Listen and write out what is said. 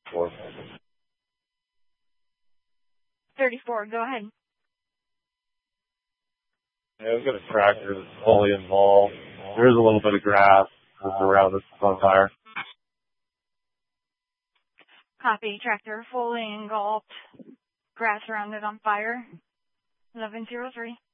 4. 34, go ahead. Yeah, we've got a tractor that's fully involved. There is a little bit of grass around this on fire. Copy, tractor fully engulfed, grass around it on fire. 1103.